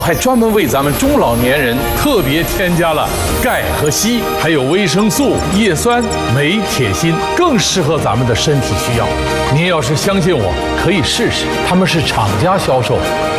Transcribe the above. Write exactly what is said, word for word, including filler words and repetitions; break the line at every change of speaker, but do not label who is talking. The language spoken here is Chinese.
还专门为咱们中老年人特别添加了钙和硒，还有维生素、叶酸、镁、铁、锌，更适合咱们的身体需要。您要是相信我，可以试试，他们是厂家销售。